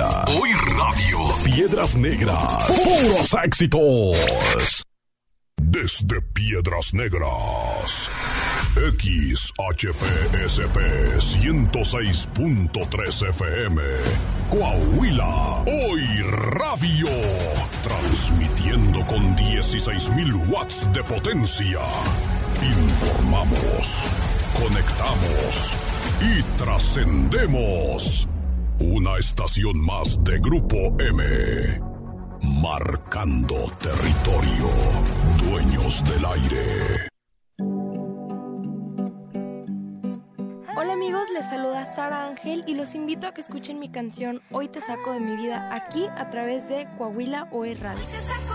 Coahuila. Hoy Radio. Piedras Negras. Puros éxitos. Desde Piedras Negras. XHPSP 106.3 FM. Coahuila. Hoy Radio. Transmitiendo con 16,000 watts de potencia. Informamos. Conectamos. Y trascendemos. Una estación más de Grupo M. Marcando territorio. Dueños del aire. Hola amigos, les saluda Sara Ángel y los invito a que escuchen mi canción Hoy te saco de mi vida aquí a través de Coahuila Hoy Radio.